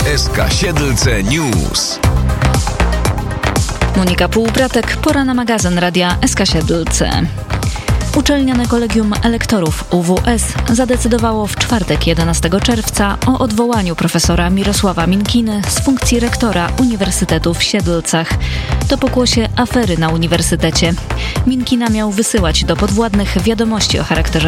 SK Siedlce News. Monika Półbratek, pora na magazyn Radia SK Siedlce. Uczelniane Kolegium Elektorów UWS zadecydowało w czwartek 11 czerwca o odwołaniu profesora Mirosława Minkiny z funkcji rektora Uniwersytetu w Siedlcach. To pokłosie afery na uniwersytecie. Minkina miał wysyłać do podwładnych wiadomości o charakterze